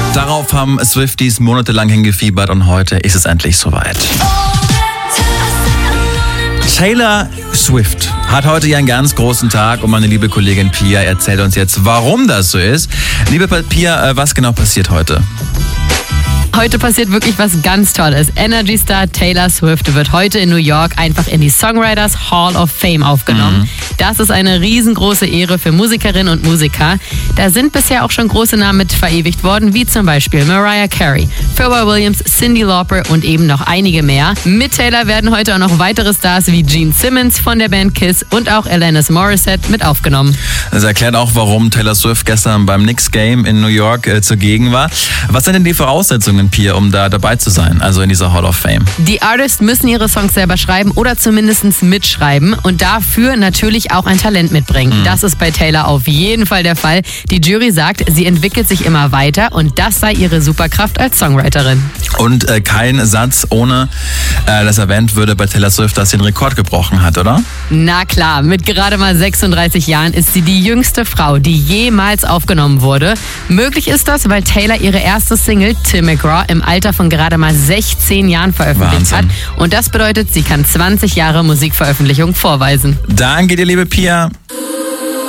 Darauf haben Swifties monatelang hingefiebert und heute ist es endlich soweit. Taylor Swift hat heute ihren ganz großen Tag und meine liebe Kollegin Pia erzählt uns jetzt, warum das so ist. Liebe Pia, was genau passiert heute? Heute passiert wirklich was ganz Tolles. Energy-Star Taylor Swift wird heute in New York einfach in die Songwriters Hall of Fame aufgenommen. Das ist eine riesengroße Ehre für Musikerinnen und Musiker. Da sind bisher auch schon große Namen mit verewigt worden, wie zum Beispiel Mariah Carey, Pharrell Williams, Cyndi Lauper und eben noch einige mehr. Mit Taylor werden heute auch noch weitere Stars wie Gene Simmons von der Band Kiss und auch Alanis Morissette mit aufgenommen. Das erklärt auch, warum Taylor Swift gestern beim Knicks-Game in New York zugegen war. Was sind denn die Voraussetzungen, Pia, um da dabei zu sein, also in dieser Hall of Fame? Die Artists müssen ihre Songs selber schreiben oder zumindest mitschreiben und dafür natürlich auch ein Talent mitbringen. Das ist bei Taylor auf jeden Fall der Fall. Die Jury sagt, sie entwickelt sich immer weiter und das sei ihre Superkraft als Songwriterin. Und kein Satz ohne das erwähnt würde bei Taylor Swift, dass sie den Rekord gebrochen hat, oder? Na klar, mit gerade mal 36 Jahren ist sie die jüngste Frau, die jemals aufgenommen wurde. Möglich ist das, weil Taylor ihre erste Single, Tim McGraw, im Alter von gerade mal 16 Jahren veröffentlicht hat. Und das bedeutet, sie kann 20 Jahre Musikveröffentlichung vorweisen. Danke dir, liebe Pia.